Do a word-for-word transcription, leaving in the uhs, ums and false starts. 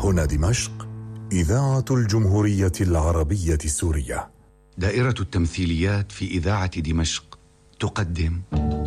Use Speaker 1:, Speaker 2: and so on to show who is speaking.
Speaker 1: هنا دمشق، إذاعة الجمهورية العربية السورية.
Speaker 2: دائرة التمثيليات في إذاعة دمشق تقدم